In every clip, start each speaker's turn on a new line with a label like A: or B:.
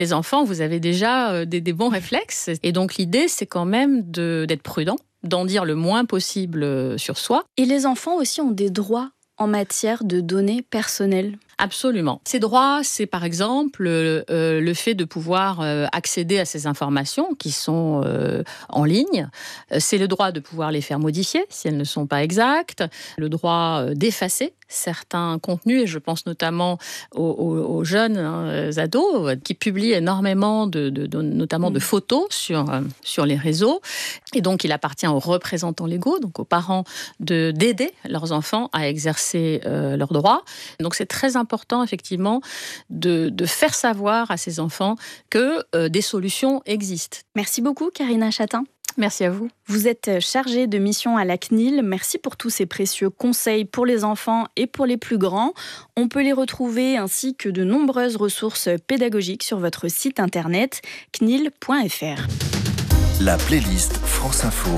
A: Les enfants, vous avez déjà des bons réflexes. Et donc l'idée, c'est quand même d'être prudent, d'en dire le moins possible sur soi.
B: Et les enfants aussi ont des droits en matière de données personnelles.
A: Absolument. Ces droits, c'est par exemple le fait de pouvoir accéder à ces informations qui sont en ligne. C'est le droit de pouvoir les faire modifier si elles ne sont pas exactes. Le droit d'effacer certains contenus, et je pense notamment aux jeunes ados qui publient énormément notamment de photos sur les réseaux. Et donc, il appartient aux représentants légaux, donc aux parents, d'aider leurs enfants à exercer leurs droits. Donc, c'est très important, effectivement, de faire savoir à ces enfants que des solutions existent.
B: Merci beaucoup, Karina Chatin.
A: Merci à vous.
B: Vous êtes chargée de mission à la CNIL. Merci pour tous ces précieux conseils pour les enfants et pour les plus grands. On peut les retrouver ainsi que de nombreuses ressources pédagogiques sur votre site internet cnil.fr.
C: La playlist France Info.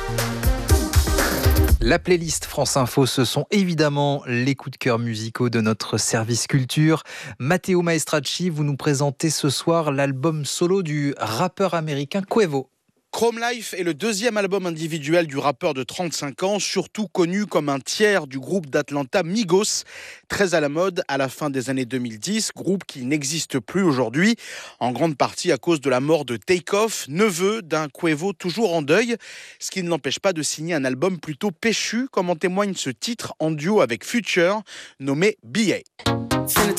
D: La playlist France Info, ce sont évidemment les coups de cœur musicaux de notre service culture. Matteo Maestracci, vous nous présentez ce soir l'album solo du rappeur américain Quavo.
E: Chrome Life est le deuxième album individuel du rappeur de 35 ans, surtout connu comme un tiers du groupe d'Atlanta Migos, très à la mode à la fin des années 2010, groupe qui n'existe plus aujourd'hui, en grande partie à cause de la mort de Takeoff, neveu d'un Quavo toujours en deuil, ce qui ne l'empêche pas de signer un album plutôt péchu, comme en témoigne ce titre en duo avec Future, nommé B.A.